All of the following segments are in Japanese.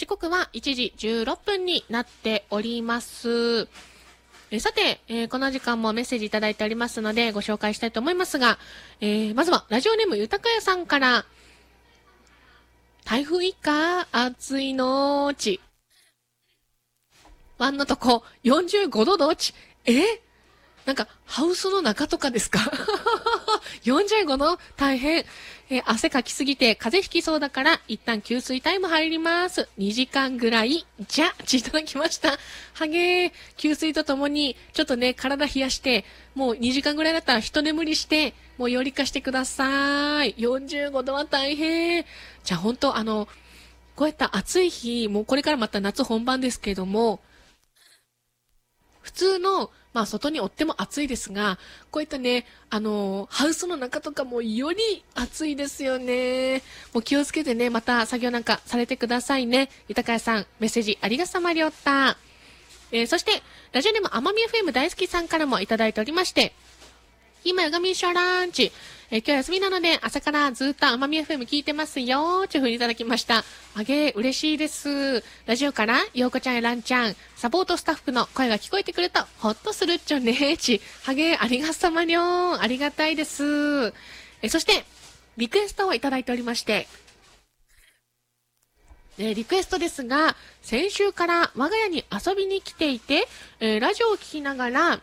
時刻は1時16分になっております。さて、この時間もメッセージいただいておりますのでご紹介したいと思いますが、まずはラジオネームゆたかやさんから、台風一過暑いのちワンのとこ45度どちなんかハウスの中とかですか45度大変、汗かきすぎて風邪ひきそうだから一旦給水タイム入ります。2時間ぐらいじゃちいただきました。はげー、給水とともにちょっとね体冷やしてもう2時間ぐらいだったら一眠りしてもうよりかしてください。45度は大変。じゃあ本当こういった暑い日もうこれからまた夏本番ですけれども、普通の外におっても暑いですが、こういったね、ハウスの中とかもより暑いですよね。もう気をつけてね、また作業なんかされてくださいね。豊かやさん、メッセージありがさまりょった。そして、ラジオネーム奄美 FM 大好きさんからもいただいておりまして、今、ヨガミーショーランチ。今日休みなので、朝からずっと奄美 FM 聞いてますよ。というふうにいただきました。あげー、嬉しいです。ラジオから、ようこちゃんやランちゃん、サポートスタッフの声が聞こえてくると、ほっとするっちょね。はげー、ありがさまりょー。ありがたいです。そして、リクエストをいただいておりまして、リクエストですが、先週から我が家に遊びに来ていて、ラジオを聞きながら、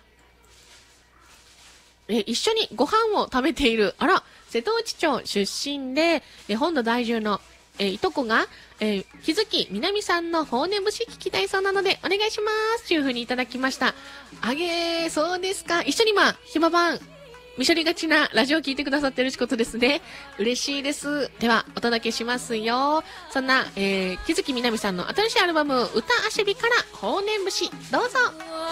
一緒にご飯を食べている、瀬戸内町出身で、本土在住の、いとこが、日月みなみさんの骨節聞きたいそうなので、お願いします。というふうにいただきました。あげー、そうですか。一緒に暇晩、見処理がちなラジオを聞いてくださってるってことですね。嬉しいです。では、お届けしますよ。そんな、日月みなみさんの新しいアルバム、歌あしびから、骨節、どうぞ。